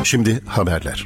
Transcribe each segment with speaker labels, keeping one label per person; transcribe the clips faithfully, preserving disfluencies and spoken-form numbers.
Speaker 1: Şimdi haberler.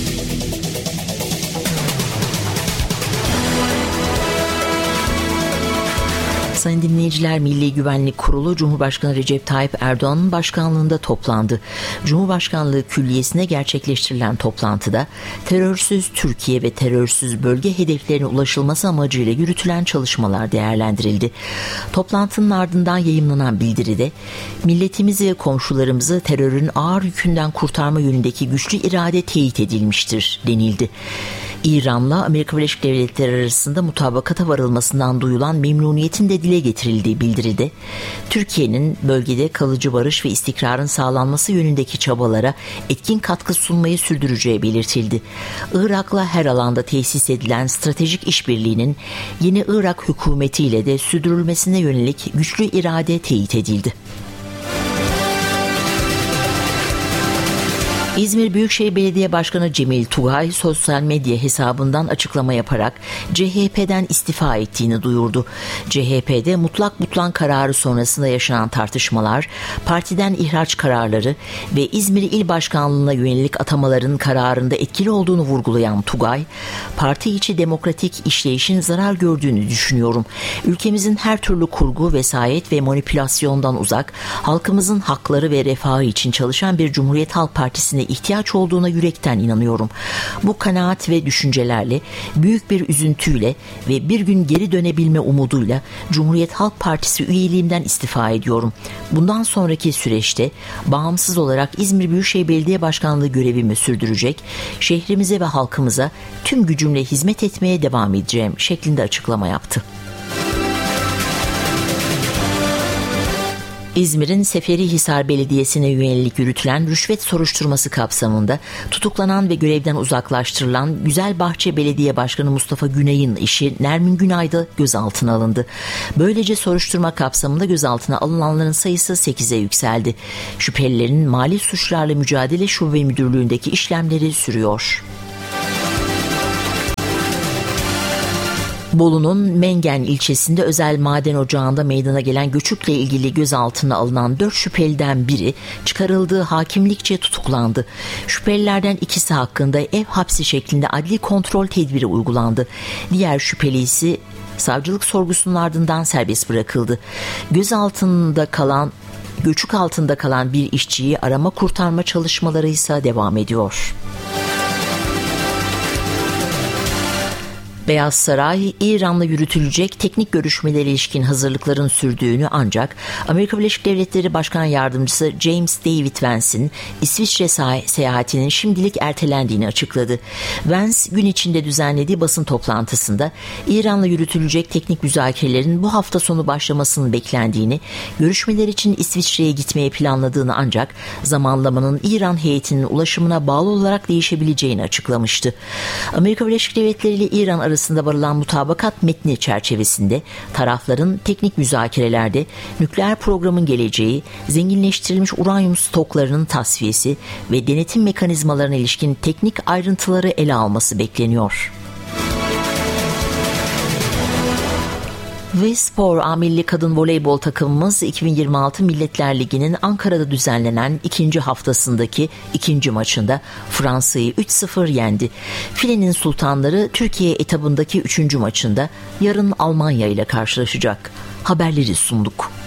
Speaker 2: Sayın dinleyiciler, Milli Güvenlik Kurulu Cumhurbaşkanı Recep Tayyip Erdoğan'ın başkanlığında toplandı. Cumhurbaşkanlığı Külliyesi'ne gerçekleştirilen toplantıda terörsüz Türkiye ve terörsüz bölge hedeflerine ulaşılması amacıyla yürütülen çalışmalar değerlendirildi. Toplantının ardından yayımlanan bildiride milletimizi ve komşularımızı terörün ağır yükünden kurtarma yönündeki güçlü irade teyit edilmiştir denildi. İran'la Amerika Birleşik Devletleri arasında mutabakata varılmasından duyulan memnuniyetin de dile getirildiği bildiride, Türkiye'nin bölgede kalıcı barış ve istikrarın sağlanması yönündeki çabalara etkin katkı sunmayı sürdüreceği belirtildi. Irak'la her alanda tesis edilen stratejik işbirliğinin yeni Irak hükümetiyle de sürdürülmesine yönelik güçlü irade teyit edildi. İzmir Büyükşehir Belediye Başkanı Cemil Tugay sosyal medya hesabından açıklama yaparak C H P'den istifa ettiğini duyurdu. C H P'de mutlak butlan kararı sonrasında yaşanan tartışmalar, partiden ihraç kararları ve İzmir İl Başkanlığı'na yönelik atamaların kararında etkili olduğunu vurgulayan Tugay, parti içi demokratik işleyişin zarar gördüğünü düşünüyorum. Ülkemizin her türlü kurgu, vesayet ve manipülasyondan uzak, halkımızın hakları ve refahı için çalışan bir Cumhuriyet Halk Partisi'ne ihtiyaç olduğuna yürekten inanıyorum. Bu kanaat ve düşüncelerle, büyük bir üzüntüyle ve bir gün geri dönebilme umuduyla Cumhuriyet Halk Partisi üyeliğimden istifa ediyorum. Bundan sonraki süreçte bağımsız olarak İzmir Büyükşehir Belediye Başkanlığı görevimi sürdürecek, şehrimize ve halkımıza tüm gücümle hizmet etmeye devam edeceğim şeklinde açıklama yaptı. İzmir'in Seferihisar Belediyesi'ne yönelik yürütülen rüşvet soruşturması kapsamında tutuklanan ve görevden uzaklaştırılan Güzelbahçe Belediye Başkanı Mustafa Günay'ın eşi Nermin Günay da gözaltına alındı. Böylece soruşturma kapsamında gözaltına alınanların sayısı sekize yükseldi. Şüphelilerin Mali Suçlarla Mücadele Şube Müdürlüğü'ndeki işlemleri sürüyor. Bolu'nun Mengen ilçesinde özel maden ocağında meydana gelen göçükle ilgili gözaltına alınan dört şüpheliden biri çıkarıldığı hakimlikçe tutuklandı. Şüphelilerden ikisi hakkında ev hapsi şeklinde adli kontrol tedbiri uygulandı. Diğer şüpheli ise savcılık sorgusunun ardından serbest bırakıldı. Gözaltında kalan, göçük altında kalan bir işçiyi arama kurtarma çalışmaları ise devam ediyor. Beyaz Saray, İran'la yürütülecek teknik görüşmelere ilişkin hazırlıkların sürdüğünü ancak Amerika Birleşik Devletleri Başkan Yardımcısı James David Vance'in İsviçre seyahatinin şimdilik ertelendiğini açıkladı. Vance, gün içinde düzenlediği basın toplantısında İran'la yürütülecek teknik müzakerelerin bu hafta sonu başlamasının beklendiğini, görüşmeler için İsviçre'ye gitmeye planladığını ancak zamanlamanın İran heyetinin ulaşımına bağlı olarak değişebileceğini açıklamıştı. Amerika Birleşik Devletleri ile İran arasında arasında varılan mutabakat metni çerçevesinde tarafların teknik müzakerelerde nükleer programın geleceği, zenginleştirilmiş uranyum stoklarının tasfiyesi ve denetim mekanizmalarına ilişkin teknik ayrıntıları ele alması bekleniyor. Ve spor, A Milli Kadın Voleybol takımımız iki bin yirmi altı Milletler Ligi'nin Ankara'da düzenlenen ikinci haftasındaki ikinci maçında Fransa'yı üç sıfır yendi. Filenin sultanları Türkiye etabındaki üçüncü maçında yarın Almanya ile karşılaşacak. Haberleri sunduk.